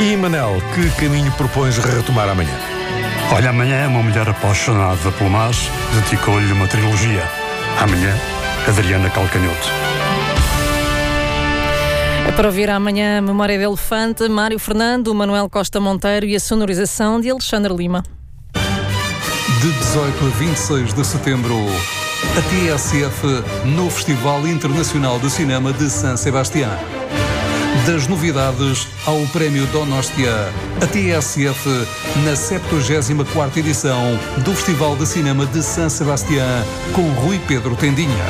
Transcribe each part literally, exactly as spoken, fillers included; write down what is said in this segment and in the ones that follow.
E, Manel, que caminho propões retomar amanhã? Olha, amanhã é uma mulher apaixonada pelo mar, dedicou-lhe uma trilogia. Amanhã, Adriana Calcanhoto. É para ouvir amanhã a Memória de Elefante, Mário Fernando, Manuel Costa Monteiro e a sonorização de Alexandre Lima. De dezoito a vinte e seis de setembro, a T S F no Festival Internacional de Cinema de San Sebastián. Das novidades ao Prémio Donostia, a T S F na septuagésima quarta edição do Festival de Cinema de San Sebastián com Rui Pedro Tendinha.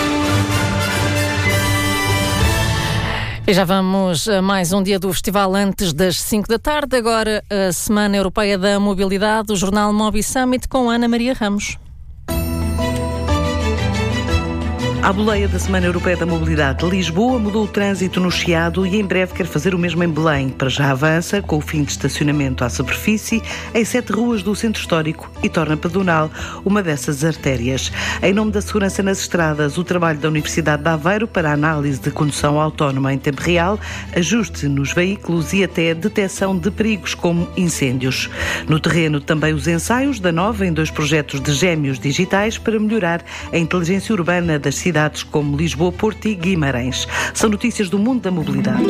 E já vamos a mais um dia do festival antes das cinco da tarde. Agora a Semana Europeia da Mobilidade, o jornal Mobi Summit com Ana Maria Ramos. À boleia da Semana Europeia da Mobilidade, Lisboa mudou o trânsito no Chiado e em breve quer fazer o mesmo em Belém. Para já avança com o fim de estacionamento à superfície em sete ruas do centro histórico e torna pedonal uma dessas artérias. Em nome da segurança nas estradas, o trabalho da Universidade de Aveiro para a análise de condução autónoma em tempo real, ajuste nos veículos e até detecção de perigos como incêndios. No terreno também os ensaios da Nova em dois projetos de gêmeos digitais para melhorar a inteligência urbana das cidades cidades como Lisboa, Porto e Guimarães. São notícias do mundo da mobilidade.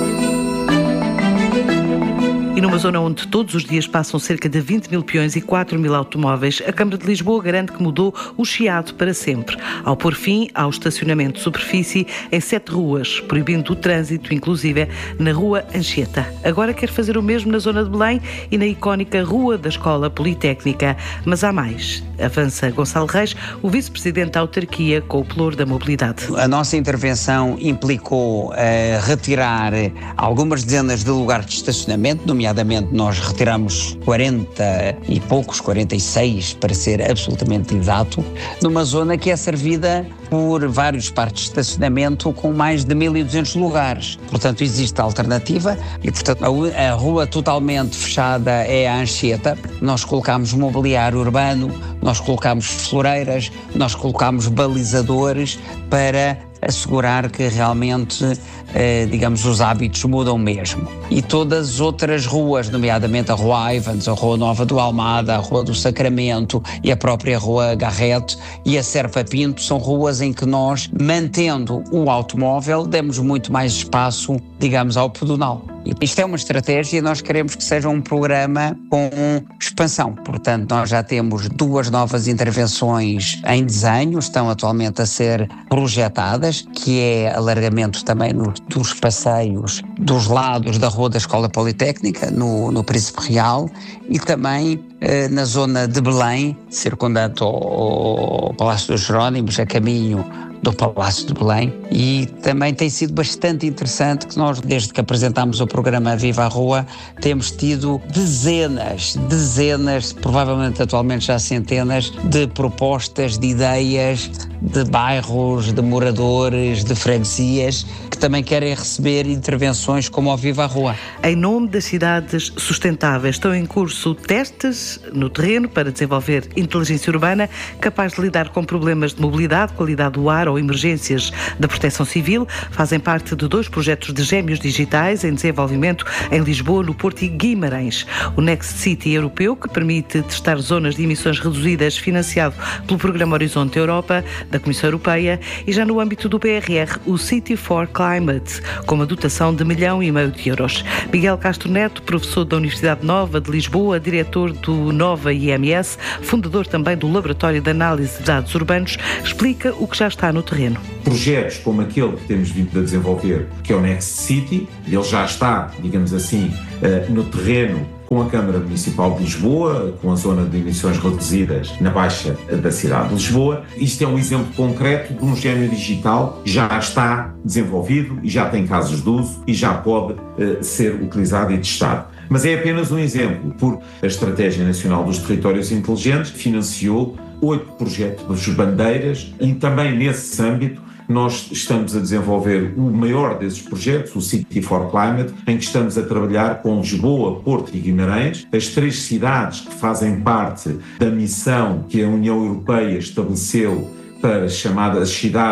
E numa zona onde todos os dias passam cerca de vinte mil peões e quatro mil automóveis, a Câmara de Lisboa garante que mudou o Chiado para sempre, ao pôr fim ao estacionamento de superfície em sete ruas, proibindo o trânsito, inclusive na Rua Anchieta. Agora quer fazer o mesmo na zona de Belém e na icónica Rua da Escola Politécnica. Mas há mais. Avança Gonçalo Reis, o vice-presidente da autarquia com o pelour da mobilidade. A nossa intervenção implicou uh, retirar algumas dezenas de lugares de estacionamento, nomeadamente nós retiramos quarenta e poucos, quarenta e seis para ser absolutamente exato, numa zona que é servida por vários parques de estacionamento com mais de mil e duzentos lugares. Portanto, existe a alternativa e, portanto, a, a rua totalmente fechada é a Anchieta. Nós colocámos mobiliário urbano, nós colocámos floreiras, nós colocámos balizadores para assegurar que realmente, eh, digamos, os hábitos mudam mesmo. E todas as outras ruas, nomeadamente a Rua Ivans, a Rua Nova do Almada, a Rua do Sacramento e a própria Rua Garrete e a Serpa Pinto, são ruas em que nós, mantendo o automóvel, demos muito mais espaço, digamos, ao pedonal. Isto é uma estratégia e nós queremos que seja um programa com expansão. Portanto, nós já temos duas novas intervenções em desenho, estão atualmente a ser projetadas, que é alargamento também no, dos passeios dos lados da Rua da Escola Politécnica, no, no Príncipe Real, e também eh, na zona de Belém, circundante ao, ao Palácio dos Jerónimos, a caminho do Palácio de Belém. E também tem sido bastante interessante que nós, desde que apresentámos o programa Viva a Rua, temos tido dezenas, dezenas, provavelmente atualmente já centenas, de propostas, de ideias, de bairros, de moradores, de freguesias, que também querem receber intervenções como ao Viva a Rua. Em nome das cidades sustentáveis, estão em curso testes no terreno para desenvolver inteligência urbana capaz de lidar com problemas de mobilidade, qualidade do ar ou emergências da Proteção Civil. Fazem parte de dois projetos de gêmeos digitais em desenvolvimento em Lisboa, no Porto e Guimarães. O Next City europeu, que permite testar zonas de emissões reduzidas, financiado pelo Programa Horizonte Europa, da Comissão Europeia, e já no âmbito do P R R, o City for Climate, com uma dotação de milhão e meio de euros. Miguel Castro Neto, professor da Universidade Nova de Lisboa, diretor do Nova I M S, fundador também do Laboratório de Análise de Dados Urbanos, explica o que já está no terreno. Projetos como aquele que temos vindo a desenvolver, que é o Next City, ele já está, digamos assim, no terreno com a Câmara Municipal de Lisboa, com a zona de emissões reduzidas na Baixa da cidade de Lisboa. Isto é um exemplo concreto de um gêmeo digital que já está desenvolvido e já tem casos de uso e já pode uh, ser utilizado e testado. Mas é apenas um exemplo, porque a Estratégia Nacional dos Territórios Inteligentes financiou oito projetos de bandeiras e também nesse âmbito nós estamos a desenvolver o maior desses projetos, o City for Climate, em que estamos a trabalhar com Lisboa, Porto e Guimarães, as três cidades que fazem parte da missão que a União Europeia estabeleceu para as chamadas cidades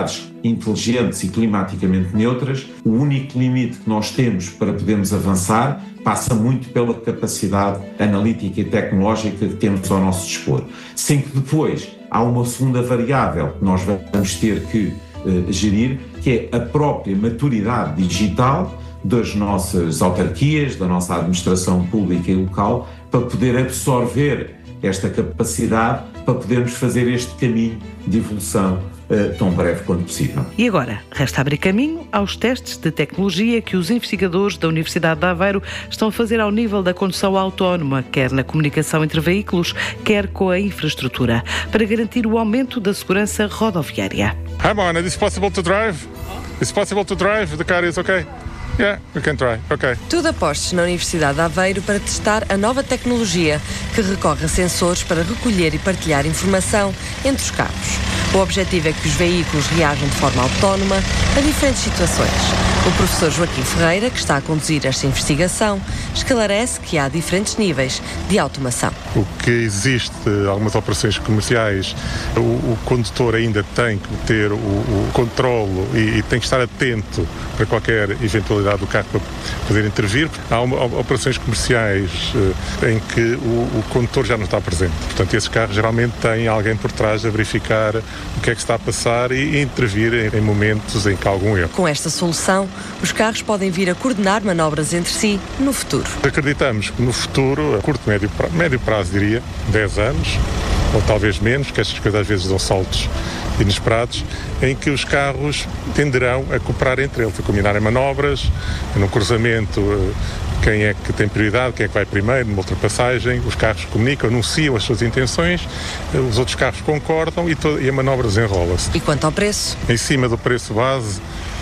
inteligentes e climaticamente neutras, o único limite que nós temos para podermos avançar passa muito pela capacidade analítica e tecnológica que temos ao nosso dispor. Sem que depois há uma segunda variável que nós vamos ter que uh, gerir, que é a própria maturidade digital das nossas autarquias, da nossa administração pública e local, para poder absorver esta capacidade, para podermos fazer este caminho de evolução uh, tão breve quanto possível. E agora, resta abrir caminho aos testes de tecnologia que os investigadores da Universidade de Aveiro estão a fazer ao nível da condução autónoma, quer na comunicação entre veículos, quer com a infraestrutura, para garantir o aumento da segurança rodoviária. Hi, Mona, is it possible to drive? Is it possible to drive? The car is okay? Yeah, we can try. Okay. Tudo a postos na Universidade de Aveiro para testar a nova tecnologia que recorre a sensores para recolher e partilhar informação entre os carros. O objetivo é que os veículos reajam de forma autónoma a diferentes situações. O professor Joaquim Ferreira, que está a conduzir esta investigação, esclarece que há diferentes níveis de automação. O que existe, algumas operações comerciais, o, o condutor ainda tem que ter o, o controlo e, e tem que estar atento para qualquer eventualidade do carro para poder intervir. Há uma, operações comerciais uh, em que o, o condutor já não está presente. Portanto, esses carros geralmente têm alguém por trás a verificar o que é que está a passar e, e intervir em, em momentos em que há algum erro. Com esta solução, os carros podem vir a coordenar manobras entre si no futuro. Acreditamos que no futuro, a curto, médio, médio prazo, diria, dez anos, ou talvez menos, que estas coisas às vezes dão saltos inesperados, em que os carros tenderão a cooperar entre eles, a combinarem manobras, num cruzamento, quem é que tem prioridade, quem é que vai primeiro, numa ultrapassagem, os carros comunicam, anunciam as suas intenções, os outros carros concordam e, to- e a manobra desenrola-se. E quanto ao preço? Em cima do preço base,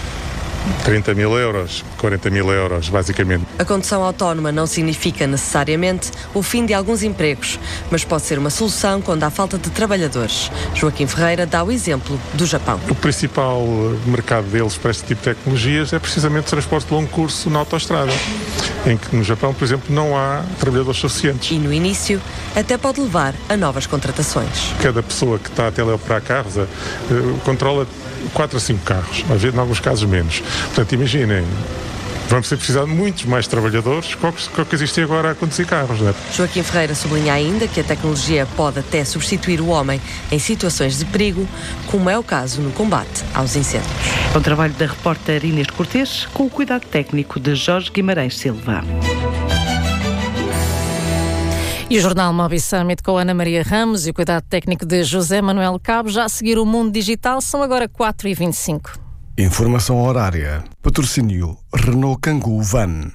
trinta mil euros, quarenta mil euros, basicamente. A condução autónoma não significa necessariamente o fim de alguns empregos, mas pode ser uma solução quando há falta de trabalhadores. Joaquim Ferreira dá o exemplo do Japão. O principal mercado deles para este tipo de tecnologias é precisamente o transporte de longo curso na autoestrada, em que no Japão, por exemplo, não há trabalhadores suficientes. E no início, até pode levar a novas contratações. Cada pessoa que está a teleoperar carros uh, controla quatro a cinco carros, às vezes, em alguns casos, menos. Portanto, imaginem, vamos ter precisado de muitos mais trabalhadores que o que existem agora a conduzir carros, não é? Joaquim Ferreira sublinha ainda que a tecnologia pode até substituir o homem em situações de perigo, como é o caso no combate aos incêndios. É um trabalho da repórter Inês Cortês, com o cuidado técnico de Jorge Guimarães Silva. E o Jornal Mobi Summit com Ana Maria Ramos e o cuidado técnico de José Manuel Cabo. Já a seguir o Mundo Digital, são agora quatro e vinte e cinco. Informação horária. Patrocínio Renault Kangoo Van.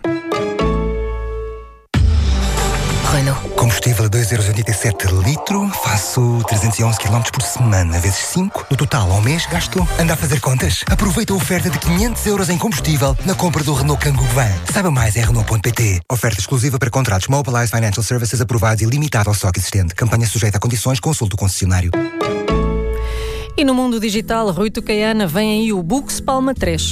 Renault. Combustível a dois euros e oitenta e sete litro. Faço trezentos e onze quilómetros por semana, vezes cinco. No total, ao mês, gasto. Anda a fazer contas? Aproveita a oferta de quinhentos euros em combustível na compra do Renault Kangoo Van. Saiba mais em Renault ponto pt. Oferta exclusiva para contratos Mobilize Financial Services aprovados e limitada ao estoque existente. Campanha sujeita a condições. Consulte o concessionário. E no mundo digital, Rui Tucaiana, vem aí o Books Palma três.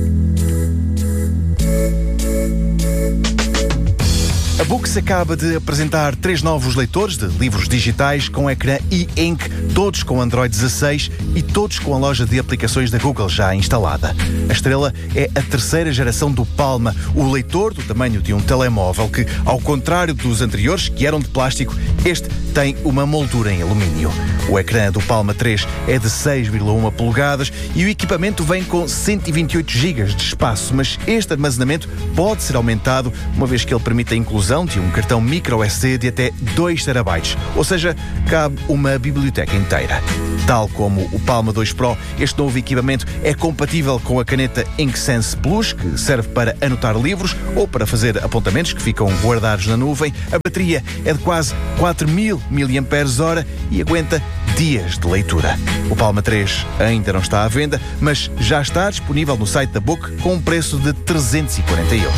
A Books acaba de apresentar três novos leitores de livros digitais com ecrã e-ink, todos com Android dezasseis e todos com a loja de aplicações da Google já instalada. A estrela é a terceira geração do Palma, o leitor do tamanho de um telemóvel que, ao contrário dos anteriores, que eram de plástico, este tem uma moldura em alumínio. O ecrã do Palma três é de seis vírgula um polegadas e o equipamento vem com cento e vinte e oito gigas de espaço, mas este armazenamento pode ser aumentado, uma vez que ele permite a inclusão de um cartão micro S D de até dois terabytes, ou seja, cabe uma biblioteca inteira. Tal como o Palma dois Pro, este novo equipamento é compatível com a caneta InkSense Plus, que serve para anotar livros ou para fazer apontamentos que ficam guardados na nuvem. A bateria é de quase quatro mil miliampères-hora e aguenta dias de leitura. O Palma três ainda não está à venda, mas já está disponível no site da Book com um preço de trezentos e quarenta euros.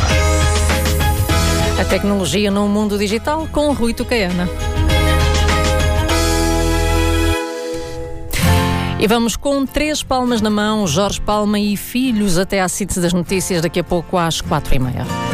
A tecnologia no mundo digital com Rui Tucaiana. E vamos com três palmas na mão, Jorge Palma e filhos, até à síntese das notícias daqui a pouco às quatro e meia.